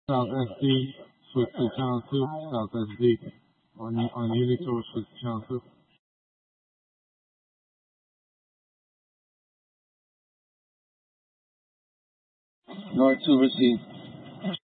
South SD switch to channel 2, South SD on Unitol switch to channel 2. North 2 receive.